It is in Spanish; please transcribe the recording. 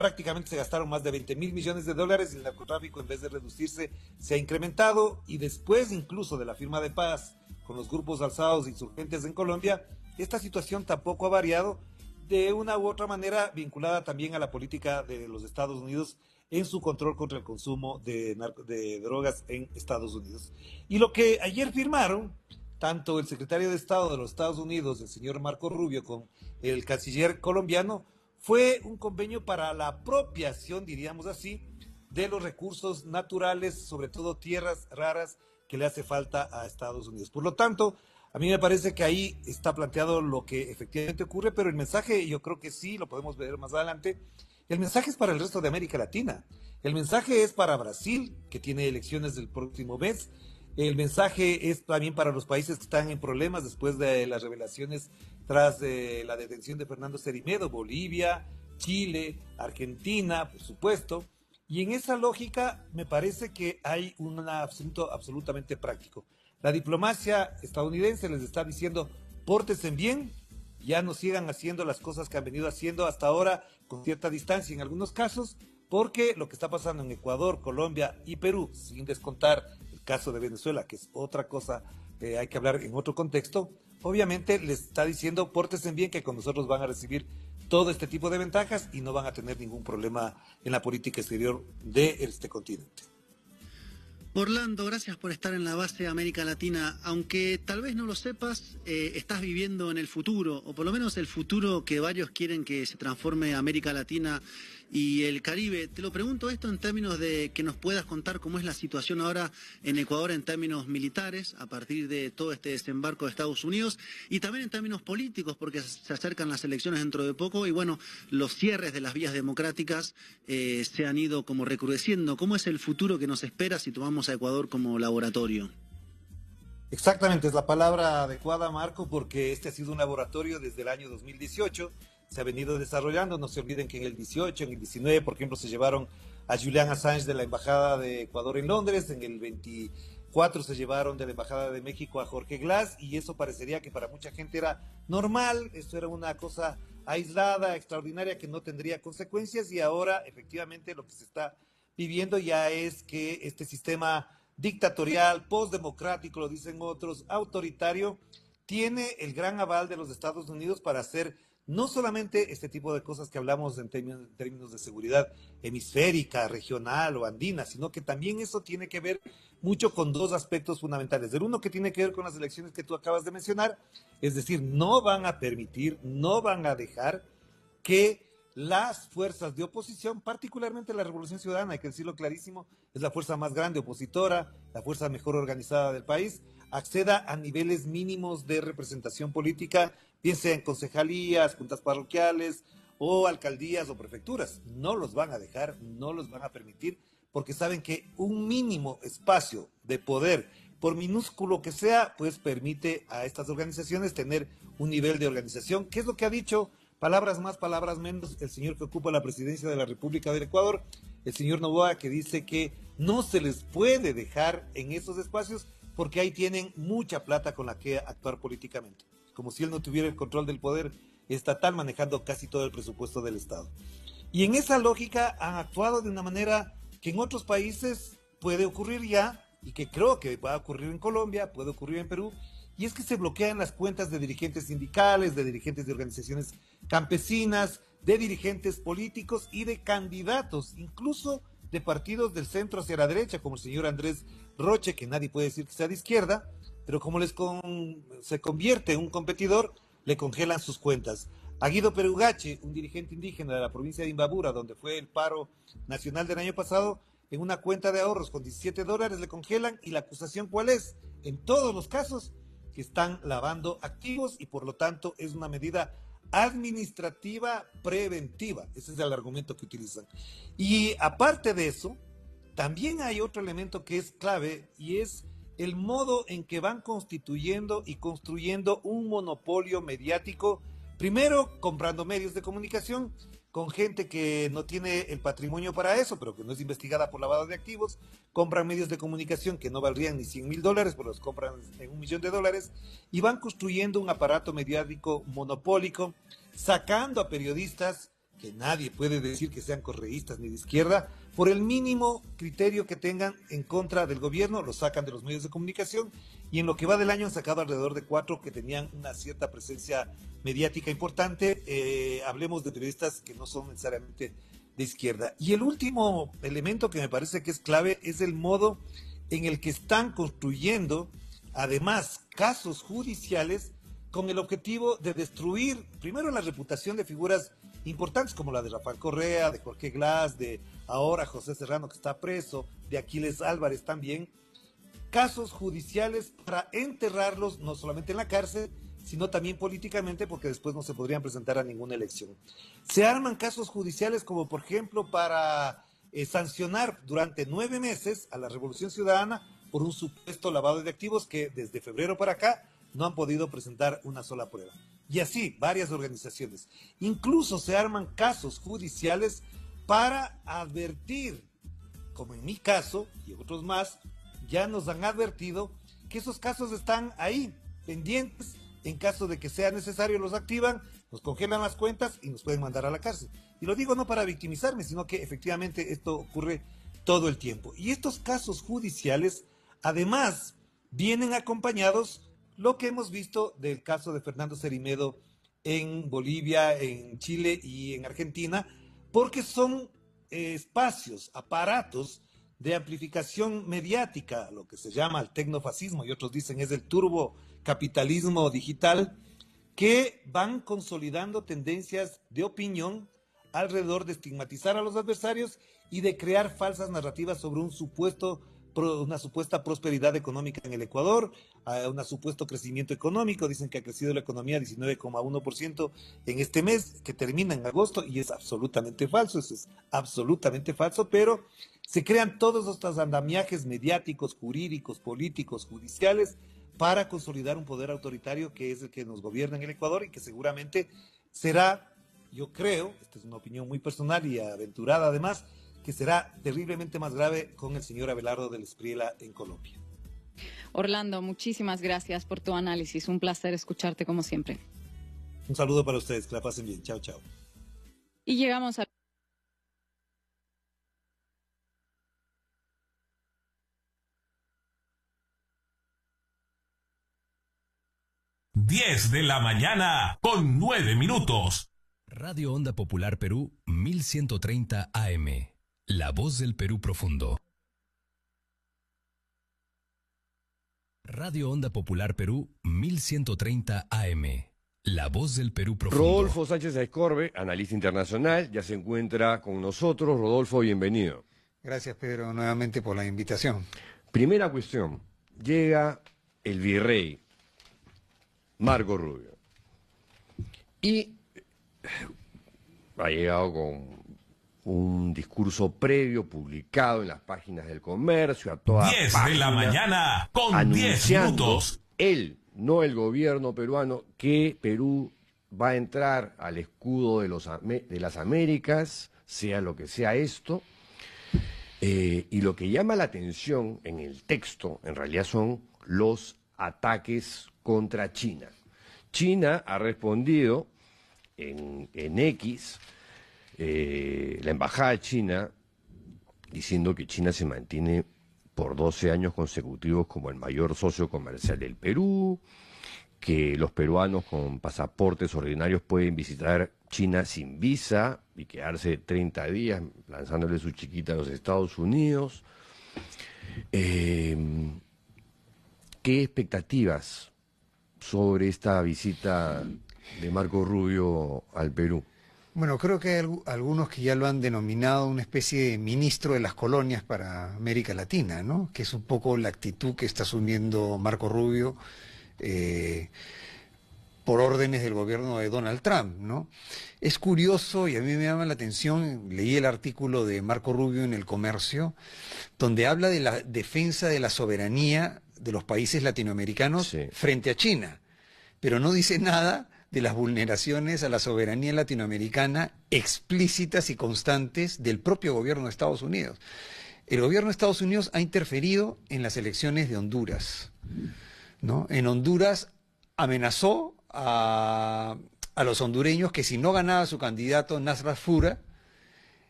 prácticamente se gastaron más de 20.000 millones de dólares y el narcotráfico, en vez de reducirse, se ha incrementado, y después incluso de la firma de paz con los grupos alzados insurgentes en Colombia, esta situación tampoco ha variado, de una u otra manera vinculada también a la política de los Estados Unidos en su control contra el consumo de drogas en Estados Unidos. Y lo que ayer firmaron, tanto el secretario de Estado de los Estados Unidos, el señor Marco Rubio, con el canciller colombiano, fue un convenio para la apropiación, diríamos así, de los recursos naturales, sobre todo tierras raras, que le hace falta a Estados Unidos. Por lo tanto, a mí me parece que ahí está planteado lo que efectivamente ocurre, pero el mensaje, yo creo que sí, lo podemos ver más adelante, el mensaje es para el resto de América Latina. El mensaje es para Brasil, que tiene elecciones del próximo mes. El mensaje es también para los países que están en problemas después de las revelaciones tras la detención de Fernando Cerimedo, Bolivia, Chile, Argentina, por supuesto. Y en esa lógica me parece que hay un asunto absolutamente práctico. La diplomacia estadounidense les está diciendo: pórtense bien, ya no sigan haciendo las cosas que han venido haciendo hasta ahora con cierta distancia en algunos casos, porque lo que está pasando en Ecuador, Colombia y Perú, sin descontar el caso de Venezuela, que es otra cosa que hay que hablar en otro contexto, obviamente les está diciendo: pórtense bien, que con nosotros van a recibir todo este tipo de ventajas y no van a tener ningún problema en la política exterior de este continente. Orlando, gracias por estar en la base de América Latina. Aunque tal vez no lo sepas, estás viviendo en el futuro, o por lo menos el futuro que varios quieren que se transforme América Latina y el Caribe. Te lo pregunto esto en términos de que nos puedas contar cómo es la situación ahora en Ecuador en términos militares, a partir de todo este desembarco de Estados Unidos, y también en términos políticos, porque se acercan las elecciones dentro de poco, y bueno, los cierres de las vías democráticas se han ido como recrudeciendo. ¿Cómo es el futuro que nos espera si tomamos a Ecuador como laboratorio? Exactamente, es la palabra adecuada, Marco, porque este ha sido un laboratorio desde el año 2018, se ha venido desarrollando. No se olviden que en el 18, en el 19, por ejemplo, se llevaron a Julian Assange de la Embajada de Ecuador en Londres, en el 24 se llevaron de la Embajada de México a Jorge Glass, y eso parecería que para mucha gente era normal, esto era una cosa aislada, extraordinaria, que no tendría consecuencias, y ahora efectivamente lo que se está viviendo ya es que este sistema dictatorial, postdemocrático, lo dicen otros, autoritario, tiene el gran aval de los Estados Unidos para hacer no solamente este tipo de cosas que hablamos en términos de seguridad hemisférica, regional o andina, sino que también eso tiene que ver mucho con dos aspectos fundamentales. El uno, que tiene que ver con las elecciones que tú acabas de mencionar, es decir, no van a permitir, no van a dejar que las fuerzas de oposición, particularmente la Revolución Ciudadana, hay que decirlo clarísimo, es la fuerza más grande opositora, la fuerza mejor organizada del país, acceda a niveles mínimos de representación política, bien sea en concejalías, juntas parroquiales o alcaldías o prefecturas. No los van a dejar, no los van a permitir, porque saben que un mínimo espacio de poder, por minúsculo que sea, pues permite a estas organizaciones tener un nivel de organización. ¿Qué es lo que ha dicho? Palabras más, palabras menos, el señor que ocupa la presidencia de la República del Ecuador, el señor Noboa, que dice que no se les puede dejar en esos espacios porque ahí tienen mucha plata con la que actuar políticamente, como si él no tuviera el control del poder estatal, manejando casi todo el presupuesto del Estado. Y en esa lógica han actuado de una manera que en otros países puede ocurrir ya, y que creo que va a ocurrir en Colombia, puede ocurrir en Perú, y es que se bloquean las cuentas de dirigentes sindicales, de dirigentes de organizaciones campesinas, de dirigentes políticos y de candidatos, incluso de partidos del centro hacia la derecha, como el señor Andrés Roche, que nadie puede decir que sea de izquierda, pero como se convierte en un competidor, le congelan sus cuentas. A Guido Perugache, un dirigente indígena de la provincia de Imbabura, donde fue el paro nacional del año pasado, en una cuenta de ahorros con $17 le congelan, y la acusación, ¿cuál es? En todos los casos, que están lavando activos, y por lo tanto es una medida administrativa preventiva. Ese es el argumento que utilizan. Y aparte de eso, también hay otro elemento que es clave, y es el modo en que van constituyendo y construyendo un monopolio mediático, primero comprando medios de comunicación con gente que no tiene el patrimonio para eso, pero que no es investigada por lavado de activos, compran medios de comunicación que no valdrían ni $100,000, pero los compran en $1,000,000, y van construyendo un aparato mediático monopólico, sacando a periodistas que nadie puede decir que sean correístas ni de izquierda, por el mínimo criterio que tengan en contra del gobierno, lo sacan de los medios de comunicación, y en lo que va del año han sacado alrededor de 4 que tenían una cierta presencia mediática importante. Hablemos de periodistas que no son necesariamente de izquierda. Y el último elemento que me parece que es clave es el modo en el que están construyendo, además, casos judiciales con el objetivo de destruir, primero, la reputación de figuras importantes como la de Rafael Correa, de Jorge Glass, de ahora José Serrano, que está preso, de Aquiles Álvarez también, casos judiciales para enterrarlos no solamente en la cárcel, sino también políticamente, porque después no se podrían presentar a ninguna elección. Se arman casos judiciales como, por ejemplo, para sancionar durante 9 meses a la Revolución Ciudadana por un supuesto lavado de activos que desde febrero para acá no han podido presentar una sola prueba. Y así, varias organizaciones. Incluso se arman casos judiciales para advertir, como en mi caso y otros más, ya nos han advertido que esos casos están ahí, pendientes. En caso de que sea necesario, los activan, nos congelan las cuentas y nos pueden mandar a la cárcel. Y lo digo no para victimizarme, sino que efectivamente esto ocurre todo el tiempo. Y estos casos judiciales, además, vienen acompañados, lo que hemos visto del caso de Fernando Cerimedo en Bolivia, en Chile y en Argentina, porque son espacios, aparatos de amplificación mediática, lo que se llama el tecnofascismo, y otros dicen es el turbocapitalismo digital, que van consolidando tendencias de opinión alrededor de estigmatizar a los adversarios y de crear falsas narrativas sobre una supuesta prosperidad económica en el Ecuador, un supuesto crecimiento económico. Dicen que ha crecido la economía 19,1% en este mes, que termina en agosto, y es absolutamente falso, eso es absolutamente falso, pero se crean todos estos andamiajes mediáticos, jurídicos, políticos, judiciales, para consolidar un poder autoritario que es el que nos gobierna en el Ecuador y que seguramente será, yo creo, esta es una opinión muy personal y aventurada además, que será terriblemente más grave con el señor Abelardo del Espriella en Colombia. Orlando, muchísimas gracias por tu análisis. Un placer escucharte como siempre. Un saludo para ustedes, que la pasen bien. Chao, chao. Y llegamos a... Diez de la mañana con 9 minutos. Radio Onda Popular Perú 1130 AM. La voz del Perú profundo. Radio Onda Popular Perú 1130 AM. La voz del Perú profundo. Rodolfo Sánchez Escorbe, analista internacional, ya se encuentra con nosotros. Rodolfo, bienvenido. Gracias, Pedro, nuevamente por la invitación. Primera cuestión. Llega el virrey Marco Rubio y ha llegado con un discurso previo publicado en las páginas del Comercio, a toda 10 página, de la mañana con 10 minutos. Él, no el gobierno peruano, que Perú va a entrar al escudo de las Américas, sea lo que sea esto. Y lo que llama la atención en el texto, en realidad, son los ataques contra China. China ha respondido en X, la embajada china, diciendo que China se mantiene por 12 años consecutivos como el mayor socio comercial del Perú, que los peruanos con pasaportes ordinarios pueden visitar China sin visa y quedarse 30 días lanzándole su chiquita a los Estados Unidos. ¿Qué expectativas sobre esta visita de Marco Rubio al Perú? Bueno, creo que hay algunos que ya lo han denominado una especie de ministro de las colonias para América Latina, ¿no? Que es un poco la actitud que está asumiendo Marco Rubio por órdenes del gobierno de Donald Trump, ¿no? Es curioso y a mí me llama la atención, leí el artículo de Marco Rubio en El Comercio, donde habla de la defensa de la soberanía de los países latinoamericanos frente a China, pero no dice nada de las vulneraciones a la soberanía latinoamericana explícitas y constantes del propio gobierno de Estados Unidos. El gobierno de Estados Unidos ha interferido en las elecciones de Honduras, ¿no? En Honduras amenazó a a los hondureños que si no ganaba su candidato Nasrat Fura,